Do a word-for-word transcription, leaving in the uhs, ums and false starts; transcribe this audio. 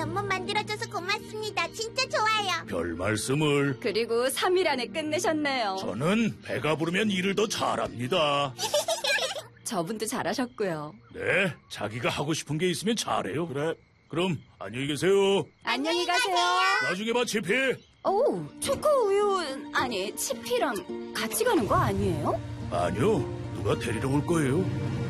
연못 만들어줘서 고맙습니다. 진짜 좋아요. 별 말씀을. 그리고 삼 일 안에 끝내셨네요. 저는 배가 부르면 일을 더 잘합니다. 저분도 잘하셨고요. 네, 자기가 하고 싶은 게 있으면 잘해요. 그래. 그럼 안녕히 계세요. 안녕히 가세요. 나중에 봐, 치피. 오, 초코 우유, 아니, 치피랑 같이 가는 거 아니에요? 아니요, 누가 데리러 올 거예요.